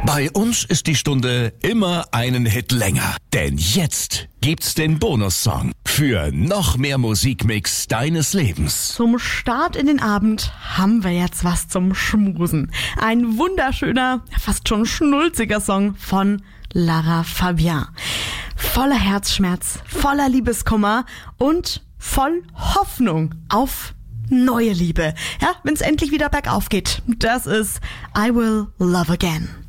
Bei uns ist die Stunde immer einen Hit länger. Denn jetzt gibt's den Bonussong für noch mehr Musikmix deines Lebens. Zum Start in den Abend haben wir jetzt was zum Schmusen. Ein wunderschöner, fast schon schnulziger Song von Lara Fabian. Voller Herzschmerz, voller Liebeskummer und voll Hoffnung auf neue Liebe. Ja, wenn's endlich wieder bergauf geht. Das ist I Will Love Again.